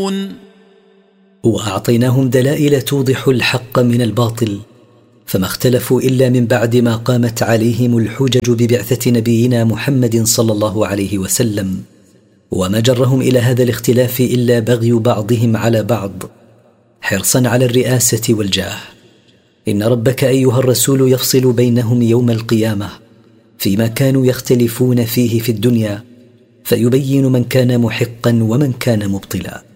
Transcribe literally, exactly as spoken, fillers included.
يعدلون وأعطيناهم دلائل توضح الحق من الباطل، فما اختلفوا إلا من بعد ما قامت عليهم الحجج ببعثة نبينا محمد صلى الله عليه وسلم. وما جرهم إلى هذا الاختلاف إلا بغي بعضهم على بعض، حرصا على الرئاسة والجاه. إن ربك أيها الرسول يفصل بينهم يوم القيامة فيما كانوا يختلفون فيه في الدنيا، فيبين من كان محقا ومن كان مبطلا.